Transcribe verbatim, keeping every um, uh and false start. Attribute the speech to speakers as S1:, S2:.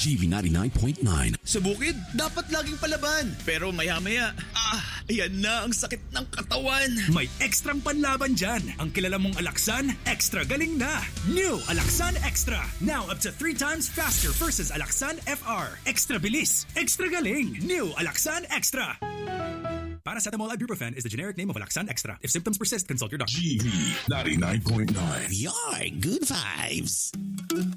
S1: G V ninety-nine point nine.
S2: Sa bukid, dapat laging palaban. Pero maya-maya, ah, ayan na ang sakit ng katawan.
S3: May ekstrang panlaban dyan. Ang kilala mong Alaxan, extra galing na. New Alaxan Extra. Now up to three times faster versus Alaxan F R. Extra bilis, extra galing. New Alaxan Extra. Paracetamol ibuprofen is the generic name of Alaxan Extra. If symptoms persist, consult your doctor.
S1: G V ninety-nine point nine.
S4: Your good vibes.